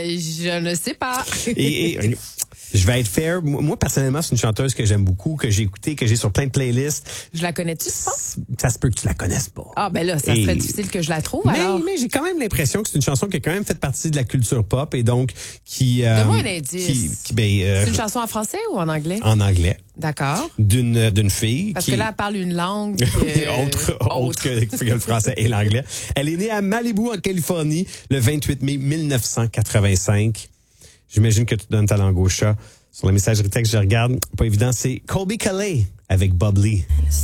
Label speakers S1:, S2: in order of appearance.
S1: Je ne sais pas.
S2: Et je vais être fair. Moi, personnellement, c'est une chanteuse que j'aime beaucoup, que j'ai écoutée, que j'ai sur plein de playlists.
S1: Je la connais-tu, tu penses?
S2: Ça se peut que tu la connaisses pas.
S1: Ah, ben là, ça serait difficile que je la trouve, alors.
S2: Mais j'ai quand même l'impression que c'est une chanson qui a quand même fait partie de la culture pop et donc qui...
S1: Donne-moi un indice.
S2: C'est
S1: une chanson en français ou en anglais?
S2: En anglais.
S1: D'accord.
S2: D'une fille
S1: Parce
S2: qui...
S1: que là, elle parle une langue...
S2: autre que le français et l'anglais. Elle est née à Malibu, en Californie, le 28 mai 1985. J'imagine que tu donnes ta langue au chat. Sur la messagerie texte, je regarde. Pas évident, c'est Colby Calais avec Bob Lee.